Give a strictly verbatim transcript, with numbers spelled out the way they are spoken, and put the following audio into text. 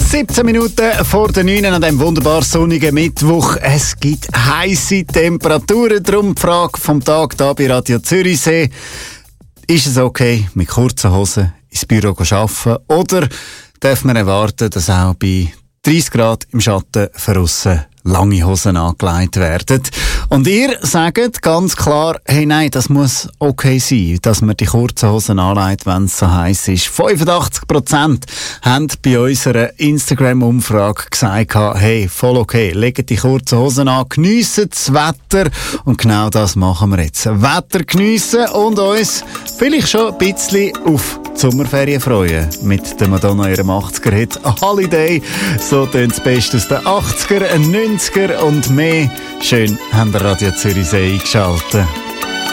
siebzehn Minuten vor der neun an diesem wunderbar sonnigen Mittwoch. Es gibt heisse Temperaturen. Darum die Frage vom Tag hier bei Radio Zürichsee. Ist es okay, mit kurzen Hosen ins Büro zu arbeiten? Oder darf man erwarten, dass auch bei dreißig Grad im Schatten draussen lange Hosen angelegt werden? Und ihr sagt ganz klar, hey nein, das muss okay sein, dass man die kurzen Hosen anlegt, wenn es so heiß ist. fünfundachtzig Prozent haben bei unserer Instagram-Umfrage gesagt, hey, voll okay, legt die kurzen Hosen an, geniessen das Wetter. Und genau das machen wir jetzt. Wetter geniessen und uns vielleicht schon ein bisschen auf die Sommerferien freuen. Mit der Madonna ihrem achtziger-Hit «Holiday». So tönt das Beste aus den achtziger, neunziger und mehr. Schön, haben wir Radio Zürichsee eingeschaltet.